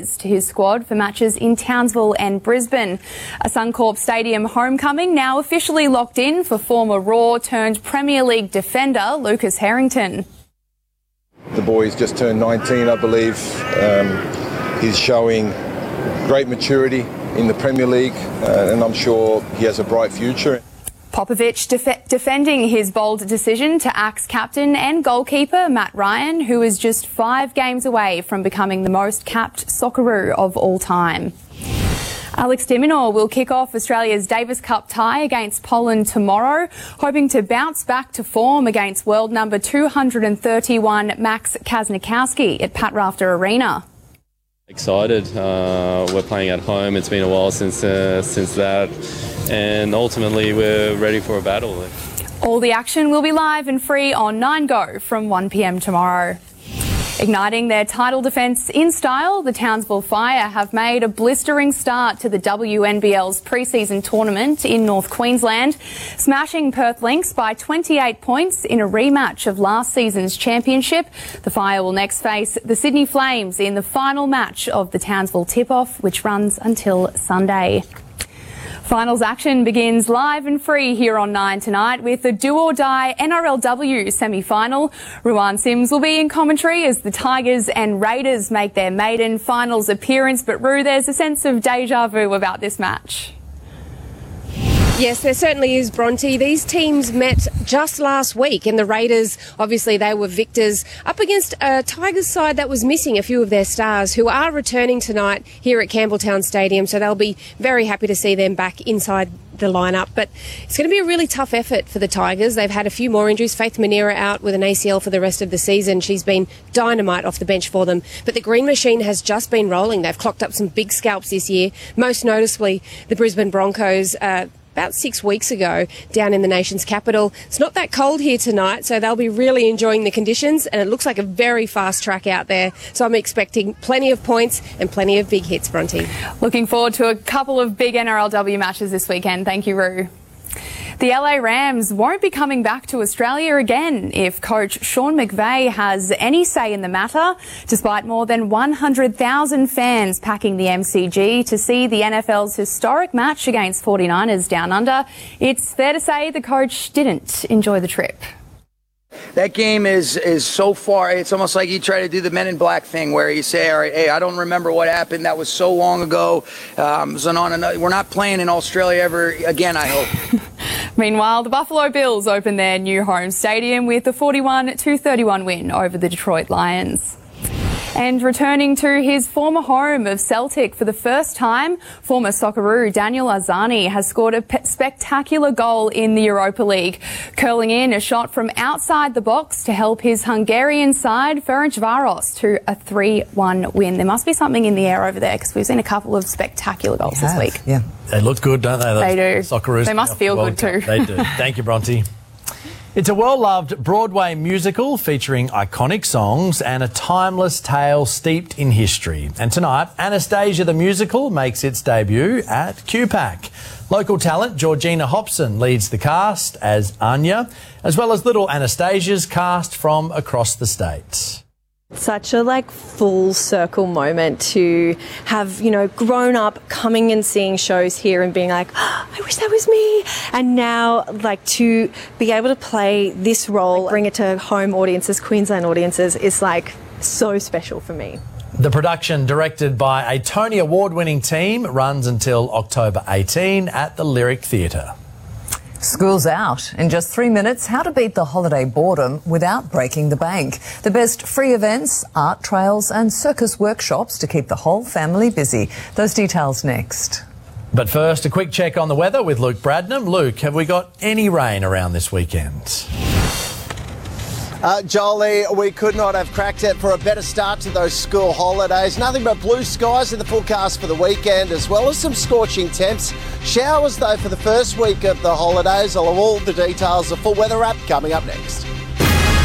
players to his squad for matches in Townsville and Brisbane. A Suncorp Stadium homecoming now officially locked in for former Raw turned Premier League defender Lucas Harrington. The boy's just turned 19, I believe. He's showing great maturity in the Premier League, and I'm sure he has a bright future. Popovic defending his bold decision to axe captain and goalkeeper Matt Ryan, who is just 5 games away from becoming the most capped Socceroo of all time. Alex de Minaur will kick off Australia's Davis Cup tie against Poland tomorrow, hoping to bounce back to form against world number 231 Max Kaznikowski at Pat Rafter Arena. Excited. We're playing at home. It's been a while since that, and ultimately we're ready for a battle. All the action will be live and free on 9Go from 1 p.m. tomorrow. Igniting their title defence in style, the Townsville Fire have made a blistering start to the WNBL's pre-season tournament in North Queensland, smashing Perth Lynx by 28 points in a rematch of last season's championship. The Fire will next face the Sydney Flames in the final match of the Townsville tip-off, which runs until Sunday. Finals action begins live and free here on 9 tonight with the do-or-die NRLW semi-final. Ruan Sims will be in commentary as the Tigers and Raiders make their maiden finals appearance. But Ru, there's a sense of deja vu about this match. Yes, there certainly is, Bronte. These teams met just last week, and the Raiders, obviously, they were victors up against a Tigers side that was missing a few of their stars, who are returning tonight here at Campbelltown Stadium, so they'll be very happy to see them back inside the lineup. But it's going to be a really tough effort for the Tigers. They've had a few more injuries. Faith Manera out with an ACL for the rest of the season. She's been dynamite off the bench for them. But the Green Machine has just been rolling. They've clocked up some big scalps this year, most noticeably the Brisbane Broncos, about 6 weeks ago down in the nation's capital. It's not that cold here tonight, so they'll be really enjoying the conditions, and it looks like a very fast track out there. So I'm expecting plenty of points and plenty of big hits, Bronte. Looking forward to a couple of big NRLW matches this weekend. Thank you, Ru. The LA Rams won't be coming back to Australia again if coach Sean McVay has any say in the matter, despite more than 100,000 fans packing the MCG to see the NFL's historic match against 49ers Down Under. It's fair to say the coach didn't enjoy the trip. That game is so far, it's almost like you try to do the Men in Black thing where you say, all right, hey, I don't remember what happened. That was so long ago. We're not playing in Australia ever again, I hope. Meanwhile, the Buffalo Bills opened their new home stadium with a 41-31 win over the Detroit Lions. And returning to his former home of Celtic for the first time, former Socceroo Daniel Arzani has scored a spectacular goal in the Europa League, curling in a shot from outside the box to help his Hungarian side Ferencváros to a 3-1 win. There must be something in the air over there because we've seen a couple of spectacular goals this week. Yeah, they look good, don't they? They do. Socceroos. They must feel good too. They do. Thank you, Bronte. It's a well-loved Broadway musical featuring iconic songs and a timeless tale steeped in history. And tonight, Anastasia the Musical makes its debut at QPAC. Local talent Georgina Hobson leads the cast as Anya, as well as little Anastasia's cast from across the states. Such a full circle moment to have, grown up coming and seeing shows here and being like, oh, I wish that was me. And now to be able to play this role, bring it to home audiences, Queensland audiences, is so special for me. The production, directed by a Tony Award-winning team, runs until October 18 at the Lyric Theatre. School's out. In just 3 minutes, how to beat the holiday boredom without breaking the bank. The best free events, art trails and circus workshops to keep the whole family busy. Those details next. But first, a quick check on the weather with Luke Bradnam. Luke, have we got any rain around this weekend? Jolie, we could not have cracked it for a better start to those school holidays. Nothing but blue skies in the forecast for the weekend, as well as some scorching temps. Showers, though, for the first week of the holidays. I'll have all the details, the full weather app coming up next.